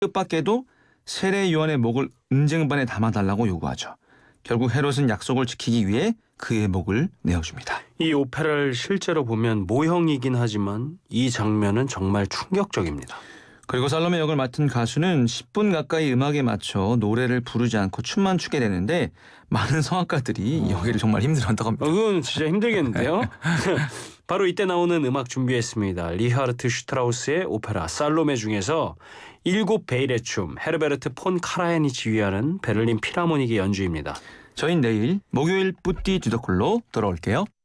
뜻밖에도 세례 요한의 목을 은쟁반에 담아달라고 요구하죠. 결국 헤롯은 약속을 지키기 위해 그의 목을 내어줍니다. 이 오페라를 실제로 보면 모형이긴 하지만 이 장면은 정말 충격적입니다. 그리고 살로메 역을 맡은 가수는 10분 가까이 음악에 맞춰 노래를 부르지 않고 춤만 추게 되는데 많은 성악가들이 여기를 정말 힘들어한다고 합니다. 그건 진짜 힘들겠는데요? 바로 이때 나오는 음악 준비했습니다. 리하르트 슈트라우스의 오페라 살로메 중에서 7베일의 춤, 헤르베르트 폰 카라얀이 지휘하는 베를린 필하모닉의 연주입니다. 저희는 내일 목요일 뿌띠 주더콜로 돌아올게요.